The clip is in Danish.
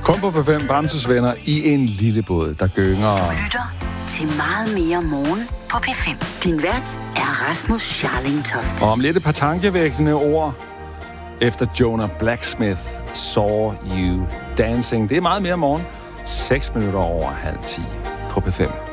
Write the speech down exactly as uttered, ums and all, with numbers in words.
Kun på P fem, Bamses Venner i en lille båd, der gynger. Lytter til meget mere morgen på P fem. Din vært er Rasmus Scharling-Toft. Og om lidt et par tankevækkende ord efter Jonah Blacksmith, Saw You Dancing. Det er meget mere morgen. seks minutter over halv ti på P fem.